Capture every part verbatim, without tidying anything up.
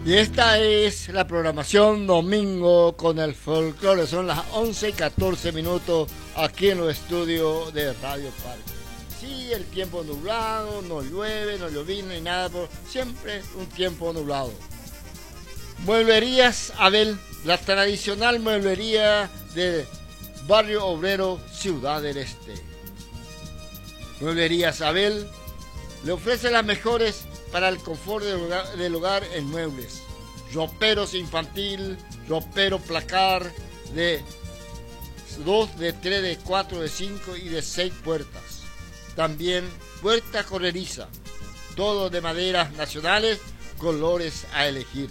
Y esta es la programación domingo con el folclore. Son las once y catorce minutos aquí en los estudios de Radio Parque. Sí, el tiempo nublado, no llueve, no llovina ni nada, pero siempre un tiempo nublado. Mueblerías Abel, la tradicional mueblería de Barrio Obrero, Ciudad del Este. Mueblerías Abel le ofrece las mejores para el confort del hogar, del hogar en muebles. Roperos infantil, ropero placar de dos, de tres, de cuatro, de cinco y de seis puertas. También puerta corrediza, todo de maderas nacionales, colores a elegir.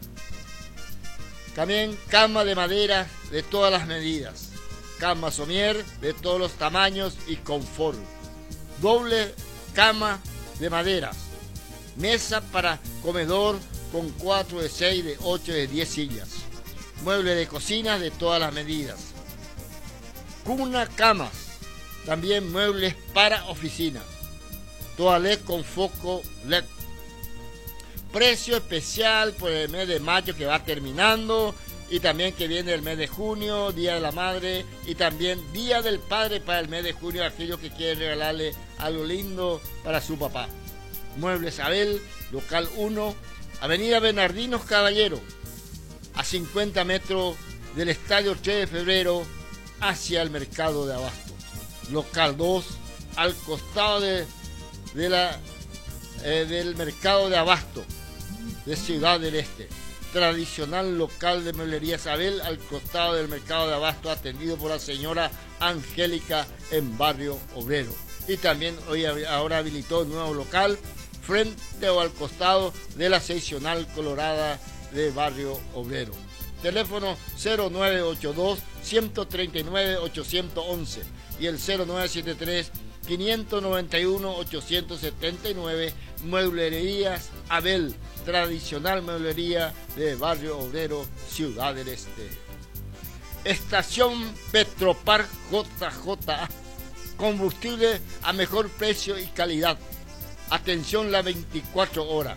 También cama de madera de todas las medidas, cama somier de todos los tamaños y confort. Doble cama de maderas, mesa para comedor con cuatro, de seis, de ocho, de diez sillas. Mueble de cocina de todas las medidas. Cuna, camas. También muebles para oficina. Toilet con foco L E D. Precio especial por el mes de mayo que va terminando. Y también que viene el mes de junio, Día de la Madre. Y también Día del Padre para el mes de junio. Aquellos que quieren regalarle algo lindo para su papá. Muebles Abel, local uno, Avenida Bernardinos Caballero, a cincuenta metros del Estadio tres de febrero, hacia el Mercado de Abasto. Local dos, al costado de, de la, eh, del Mercado de Abasto, de Ciudad del Este. Tradicional local de Mueblerías Abel, al costado del Mercado de Abasto, atendido por la señora Angélica en Barrio Obrero. Y también hoy ahora habilitó un nuevo local frente o al costado de la seccional colorada de Barrio Obrero. Teléfono cero nueve ocho dos, uno tres nueve, ocho uno uno y el cero nueve siete tres, cinco nueve uno, ocho siete nueve. Mueblerías Abel, tradicional mueblería de Barrio Obrero, Ciudad del Este. Estación Petropar J J A, combustible a mejor precio y calidad. Atención las veinticuatro horas.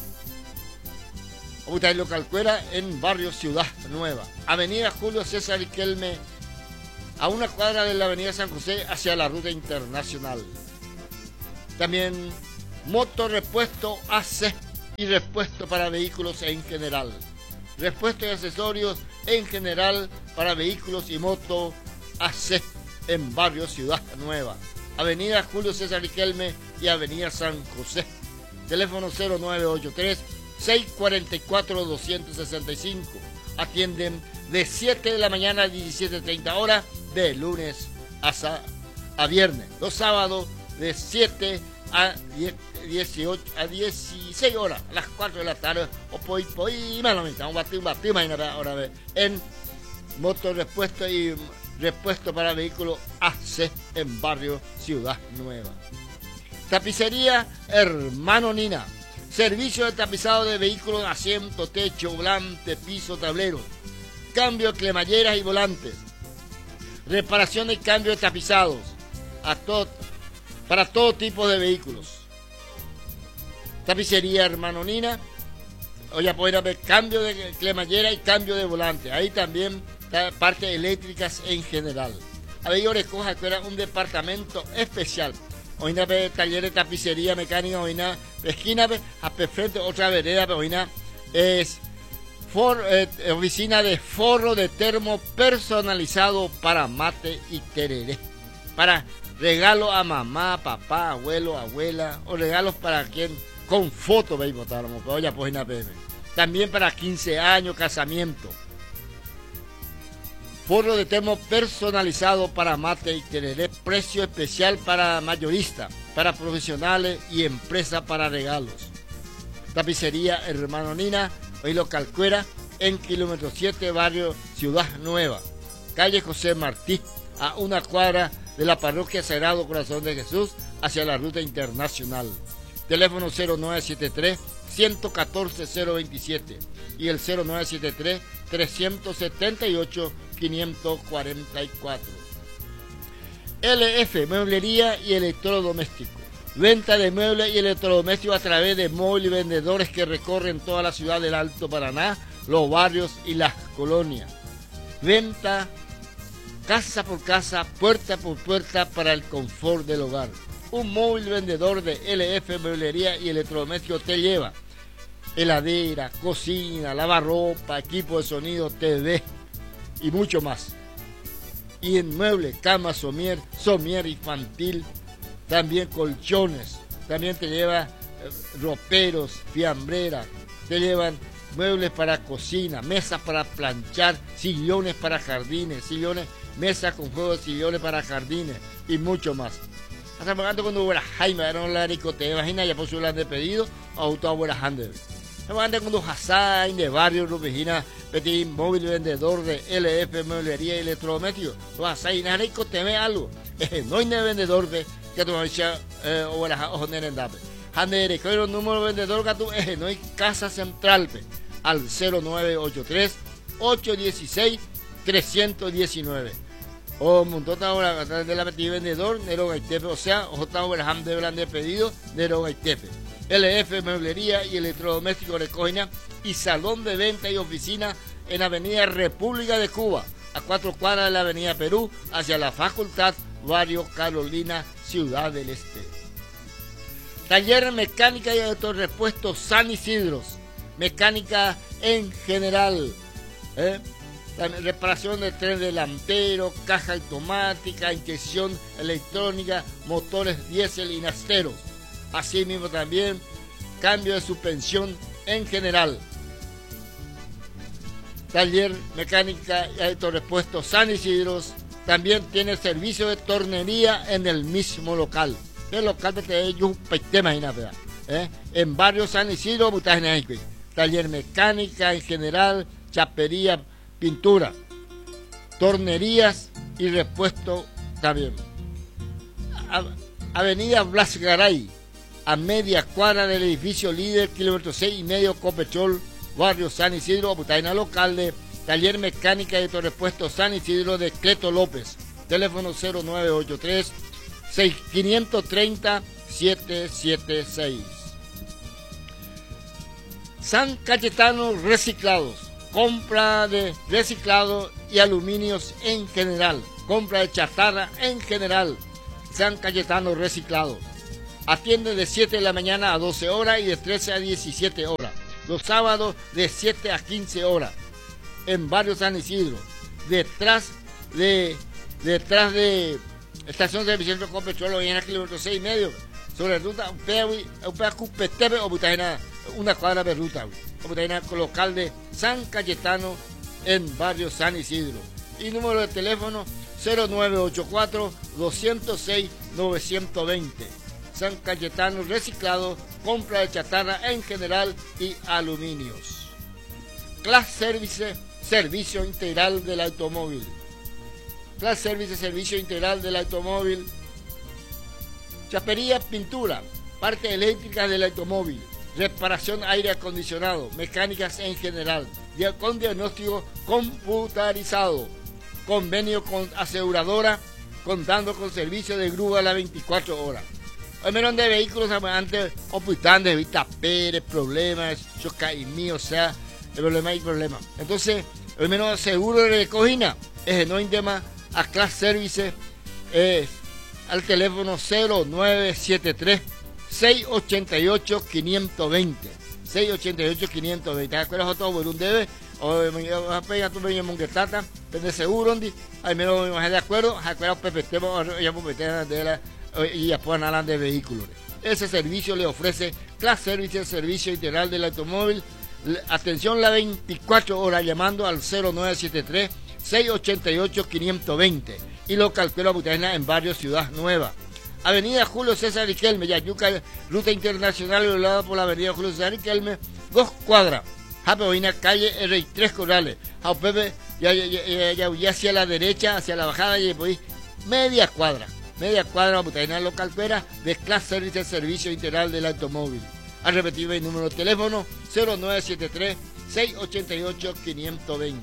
Ahorita lo calcuela en Barrio Ciudad Nueva. Avenida Julio César Riquelme, a una cuadra de la Avenida San José hacia la ruta internacional. También moto repuesto A C y repuesto para vehículos en general. Repuesto y accesorios en general para vehículos y moto A C en Barrio Ciudad Nueva. Avenida Julio César Riquelme y Avenida San José. Teléfono cero nueve ocho tres, seis cuatro cuatro, dos seis cinco. Atienden de siete de la mañana a diecisiete treinta horas de lunes a, a viernes. Los sábados de siete a dieciocho a dieciséis horas, a las cuatro de la tarde. O poi poi, más lo mismo, un batido, un batido, ahora en moto repuesto y repuesto para vehículos A C en Barrio Ciudad Nueva. Tapicería Hermano Nina. Servicio de tapizado de vehículos, asiento, techo, volante, piso, tablero. Cambio de cremalleras y volantes. Reparación y cambio de tapizados a todo, para todo tipo de vehículos. Tapicería Hermano Nina. O ya pueden haber cambio de cremallera y cambio de volante. Ahí también partes eléctricas en general. A ver, yo les coja que era un departamento especial. Hoy na taller de tapicería mecánica, hoy na esquina a frente otra vereda, pero hoy na es for, eh, oficina de forro de termo personalizado para mate y tereré. Para regalo a mamá, papá, abuelo, abuela, o regalos para quien con foto veis votar, pero ya pues na también para quince años, casamiento. Forro de termo personalizado para mate y tereré. Precio especial para mayorista, para profesionales y empresa para regalos. Tapicería Hermano Nina, hoy lo calcuera en kilómetro siete, Barrio Ciudad Nueva. Calle José Martí, a una cuadra de la Parroquia Sagrado Corazón de Jesús, hacia la ruta internacional. Teléfono cero nueve siete tres, uno uno cuatro, cero dos siete y el cero nueve siete tres, tres siete ocho, cinco cuatro cuatro. L F, mueblería y electrodoméstico. Venta de muebles y electrodomésticos a través de móviles y vendedores que recorren toda la ciudad del Alto Paraná, los barrios y las colonias. Venta casa por casa, puerta por puerta para el confort del hogar. Un móvil vendedor de L F Mueblería y Electrodomésticos te lleva heladera, cocina, lavarropa, equipo de sonido, T V y mucho más. Y en muebles, cama, somier, somier infantil, también colchones, también te lleva eh, roperos, fiambreras, te llevan muebles para cocina, mesas para planchar, sillones para jardines, sillones, mesas con juegos, sillones para jardines y mucho más. Hasta pagando cuando hubiera Jaime, era la te imagina, ya posible de pedido, auto a buena handel. Hasta cuando Hassan de barrio, Rubejina, petit móvil vendedor de L F Mueblería y Electrodomésticos. Tú Hassan, nada rico, te ve algo. No hay vendedor de que tú me dices, o buena ojo nerendape. Handel, que el número vendedor que tú, no hay casa central, al cero nueve ocho tres, ocho uno seis, tres uno nueve. O montón ahora de la metida vendedor, Nero Gaitepe, o sea, J. Abraham de Blande pedido, Nero Gaitepe. L F Mueblería y Electrodoméstico de Cojina y Salón de Venta y Oficina en Avenida República de Cuba, a cuatro cuadras de la Avenida Perú, hacia la Facultad, Barrio Carolina, Ciudad del Este. Taller Mecánica y Autorepuesto San Isidro, mecánica en general, ¿eh? Reparación de tren delantero, caja automática, inyección electrónica, motores diésel y nasteros. Asimismo también cambio de suspensión en general. Taller Mecánica y Autorepuesto San Isidro también tiene servicio de tornería en el mismo local. El local de ellos ¿eh? En barrio San Isidro, taller mecánica en general, chapería, pintura, tornerías y repuesto también. Avenida Blas Garay, a media cuadra del edificio líder, kilómetro seis y medio, Copechol, barrio San Isidro, Butaina local de taller mecánica y autorepuesto San Isidro de Cleto López. Teléfono cero nueve ocho tres, cinco tres cero, siete siete seis. San Cayetano Reciclados. Compra de reciclado y aluminios en general. Compra de chatarra en general. San Cayetano Reciclado. Atiende de siete de la mañana a doce horas y de trece a diecisiete horas. Los sábados de siete a quince horas. En barrio San Isidro. Detrás de detrás de estación de Vicente Copecholo en el kilómetro seis y medio. Sobre ruta Upeacupetepe o Butagena, una cuadra de ruta. Con local de San Cayetano en barrio San Isidro. Y número de teléfono cero nueve ocho cuatro, dos cero seis, nueve dos cero. San Cayetano Reciclado, compra de chatarra en general y aluminios. Class Service, servicio integral del automóvil. Class Service, servicio integral del automóvil. Chapería, pintura, parte eléctrica del automóvil. Reparación aire acondicionado, mecánicas en general, con diagnóstico computarizado, convenio con aseguradora, contando con servicio de grúa a las veinticuatro horas. Al menos de vehículos antes, ocultando de vista Pérez, problemas, choca y mío, o sea, el problema y problema. Entonces, al menos seguro de Cojina, es no tema a Class Service, eh, al teléfono cero nueve siete tres, seis ocho ocho, cinco dos cero. seis ocho ocho, cinco dos cero. ¿Te acuerdas todo por un debe? O vas a pegar tu peña monguetata, de seguro, al menos me de acuerdo, acuerdo Pepe Temo, ya de la y ya puedan hablar de vehículos. Ese servicio le ofrece Class Service, el servicio integral del automóvil. Atención las veinticuatro horas llamando al cero nueve siete tres, seis ocho ocho, cinco dos cero y lo calcula Butagena en barrio Ciudad Nueva. Avenida Julio César Riquelme, Yayuca, ruta internacional violada por la avenida Julio César Riquelme, dos cuadras. Japeoina, calle R tres Corrales. Jaupepe, ya, ya, ya, ya, ya hacia la derecha, hacia la bajada, y después media cuadra. Media cuadra, Butagena local pera de Class Service, el servicio integral del automóvil. Al repetir el número de teléfono cero nueve siete tres, seis ocho ocho, cinco dos cero.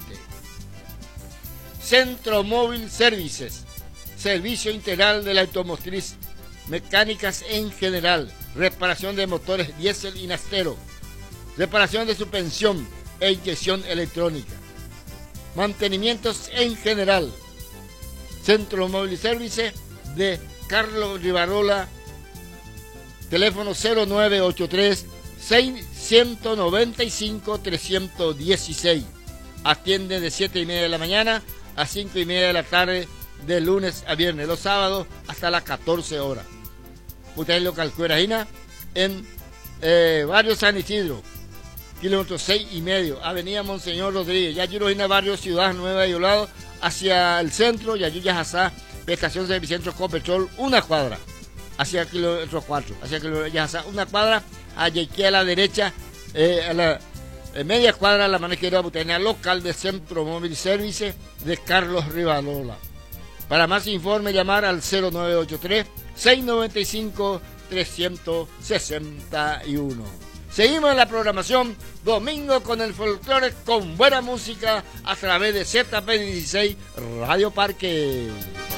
Centro Móvil Services, servicio integral de la automotriz. mecánicas en general, reparación de motores diésel y nastero, reparación de suspensión e inyección electrónica, mantenimientos en general. Centro Móvil Service de Carlos Rivarola, teléfono cero nueve ocho tres, seis nueve cinco, tres uno seis. Atiende de siete y media de la mañana a cinco y media de la tarde, de lunes a viernes, los sábados hasta las catorce horas. Usted lo calcula en eh, Barrio San Isidro, kilómetro seis y medio, Avenida Monseñor Rodríguez, ya yo en Barrio Ciudad Nueva y Olado, hacia el centro, y allí ya está estación de Vicentro Copetrol, una cuadra, hacia el kilómetro cuatro, hacia el kilómetro, ya está una cuadra, allí aquí a la derecha, eh, a la eh, media cuadra a la mano izquierda, botanera local de Centro Móvil Service de Carlos Rivarola. Para más informe, llamar al cero nueve ocho tres, seis nueve cinco, tres seis uno. Seguimos en la programación domingo con el folclore, con buena música a través de Z P dieciséis Radio Parque.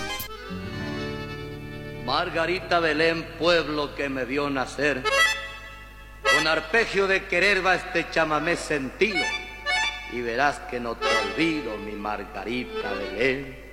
Margarita Belén, pueblo que me vio nacer, con arpegio de querer va este chamamé sentido, y verás que no te olvido, mi Margarita Belén.